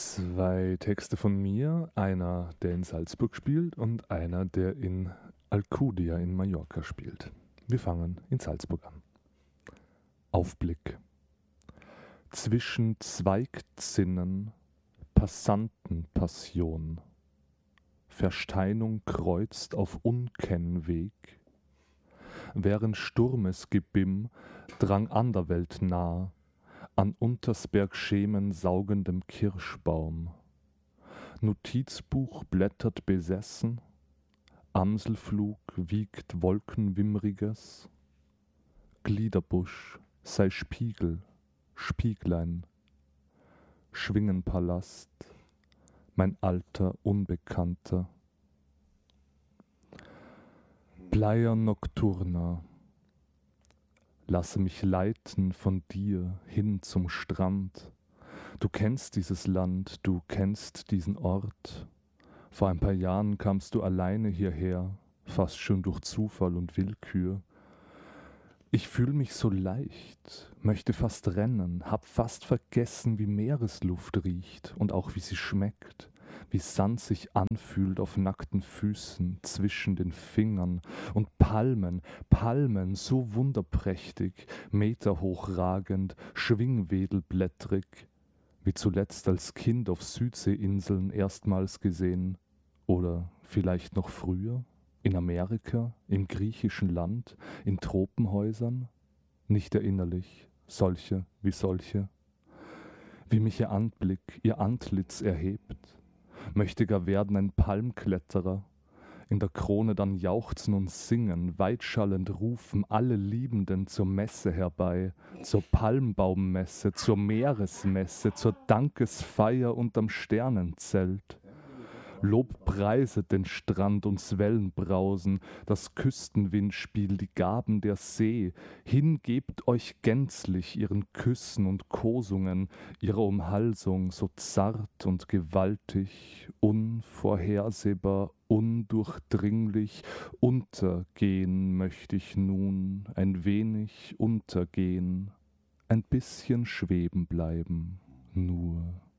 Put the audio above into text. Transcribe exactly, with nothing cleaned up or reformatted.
Zwei Texte von mir, einer, der in Salzburg spielt und einer, der in Alcudia in Mallorca spielt. Wir fangen in Salzburg an. Aufblick. Zwischen Zweigzinnen Passantenpassion. Versteinung kreuzt auf Unkennweg. Während Sturmesgebimm drang Anderwelt nah, an Untersberg Schemen saugendem Kirschbaum. Notizbuch blättert besessen, Amselflug wiegt Wolkenwimmriges, Gliederbusch sei Spiegel, Spieglein, Schwingenpalast, mein alter Unbekannter. Bleier Nocturna, lasse mich leiten von dir hin zum Strand. Du kennst dieses Land, du kennst diesen Ort. Vor ein paar Jahren kamst du alleine hierher, fast schon durch Zufall und Willkür. Ich fühl mich so leicht, möchte fast rennen, hab fast vergessen, wie Meeresluft riecht und auch wie sie schmeckt, wie Sand sich anfühlt auf nackten Füßen zwischen den Fingern und Palmen, Palmen so wunderprächtig, meterhoch ragend, schwingwedelblättrig, wie zuletzt als Kind auf Südseeinseln erstmals gesehen oder vielleicht noch früher? In Amerika, im griechischen Land, in Tropenhäusern? Nicht erinnerlich, solche wie solche. Wie mich ihr Anblick, ihr Antlitz erhebt, möchte gar werden ein Palmkletterer, in der Krone dann jauchzen und singen, weitschallend rufen alle Liebenden zur Messe herbei, zur Palmbaummesse, zur Meeresmesse, zur Dankesfeier unterm Sternenzelt. Lob preiset den Strand uns Wellenbrausen, das Küstenwindspiel, die Gaben der See. Hingebt euch gänzlich ihren Küssen und Kosungen, ihrer Umhalsung so zart und gewaltig, unvorhersehbar, undurchdringlich. Untergehen möchte ich nun, ein wenig untergehen, ein bisschen schweben bleiben, nur.